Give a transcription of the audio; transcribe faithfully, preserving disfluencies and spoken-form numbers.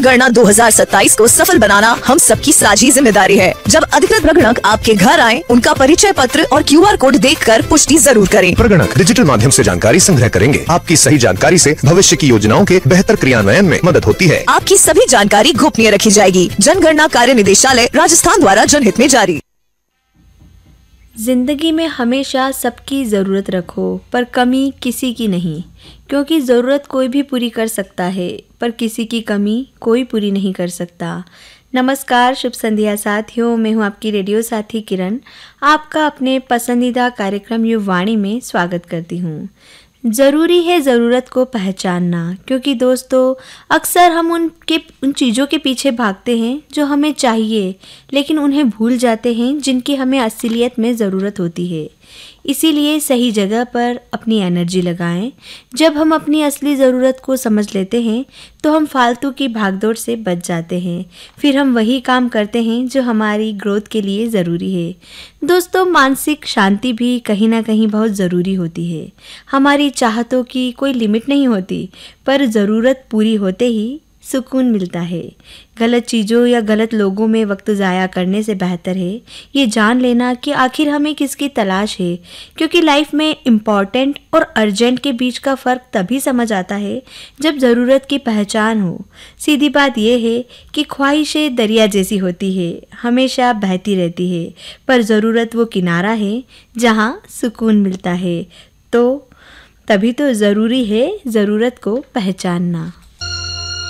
जनगणना दो हज़ार सत्ताईस को सफल बनाना हम सबकी साझी जिम्मेदारी है। जब अधिकृत प्रगणक आपके घर आए, उनका परिचय पत्र और क्यू आर कोड देखकर पुष्टि जरूर करें। प्रगणक डिजिटल माध्यम से जानकारी संग्रह करेंगे। आपकी सही जानकारी से भविष्य की योजनाओं के बेहतर क्रियान्वयन में मदद होती है। आपकी सभी जानकारी गोपनीय रखी जाएगी। जनगणना कार्य निदेशालय राजस्थान द्वारा जनहित में जारी। ज़िंदगी में हमेशा सबकी ज़रूरत रखो, पर कमी किसी की नहीं, क्योंकि ज़रूरत कोई भी पूरी कर सकता है, पर किसी की कमी कोई पूरी नहीं कर सकता। नमस्कार, शुभ संध्या साथियों, मैं हूं आपकी रेडियो साथी किरण, आपका अपने पसंदीदा कार्यक्रम युवाणी में स्वागत करती हूं। ज़रूरी है ज़रूरत को पहचानना, क्योंकि दोस्तों अक्सर हम उनके उन चीज़ों के पीछे भागते हैं जो हमें चाहिए, लेकिन उन्हें भूल जाते हैं जिनकी हमें असलियत में ज़रूरत होती है। इसीलिए सही जगह पर अपनी एनर्जी लगाएं। जब हम अपनी असली ज़रूरत को समझ लेते हैं तो हम फालतू की भागदौड़ से बच जाते हैं। फिर हम वही काम करते हैं जो हमारी ग्रोथ के लिए ज़रूरी है। दोस्तों, मानसिक शांति भी कहीं ना कहीं बहुत ज़रूरी होती है। हमारी चाहतों की कोई लिमिट नहीं होती, पर ज़रूरत पूरी होते ही सुकून मिलता है। गलत चीज़ों या गलत लोगों में वक्त ज़ाया करने से बेहतर है ये जान लेना कि आखिर हमें किसकी तलाश है, क्योंकि लाइफ में इम्पॉर्टेंट और अर्जेंट के बीच का फ़र्क तभी समझ आता है जब ज़रूरत की पहचान हो। सीधी बात यह है कि ख्वाहिशें दरिया जैसी होती है, हमेशा बहती रहती है, पर ज़रूरत वो किनारा है जहाँ सुकून मिलता है। तो तभी तो ज़रूरी है ज़रूरत को पहचानना।